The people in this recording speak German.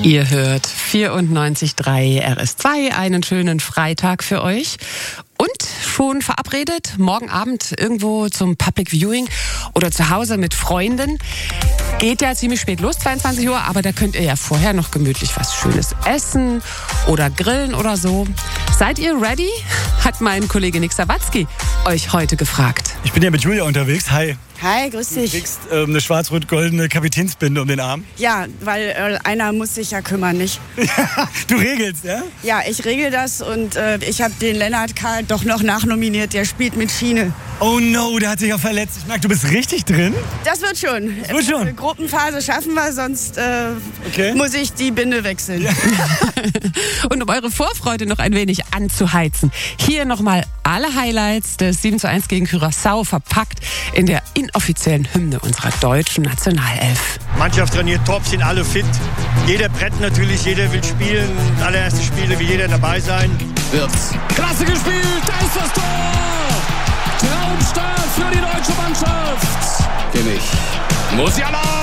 Ihr hört 94.3 RS2, einen schönen Freitag für euch. Und schon verabredet, morgen Abend irgendwo zum Public Viewing oder zu Hause mit Freunden. Geht ja ziemlich spät los, 22 Uhr, aber da könnt ihr ja vorher noch gemütlich was Schönes essen oder grillen oder so. Seid ihr ready? Hat mein Kollege Nick Sawatzki euch heute gefragt. Ich bin ja mit Julia unterwegs. Hi. Hi, grüß dich. Du kriegst eine schwarz-rot-goldene Kapitänsbinde um den Arm. Ja, weil einer muss sich ja kümmern, nicht? Du regelst, ja? Ja, ich regel das und ich habe den Lennart Karl doch noch nachnominiert. Der spielt mit Schiene. Oh no, der hat sich ja verletzt. Ich merke, du bist richtig drin. Das wird schon. Das wird schon. Gruppenphase schaffen wir, sonst muss ich die Binde wechseln. Ja. Und um eure Vorfreude noch ein wenig anzuheizen, hier nochmal alle Highlights des 7:1 gegen Curaçao verpackt in der inoffiziellen Hymne unserer deutschen Nationalelf. Mannschaft trainiert top, sind alle fit. Jeder brennt natürlich, jeder will spielen. Allererste Spiele will jeder dabei sein. Wirtz. Klasse gespielt, da ist das Tor! Traumstart für die deutsche Mannschaft. Kimmich. Musiala!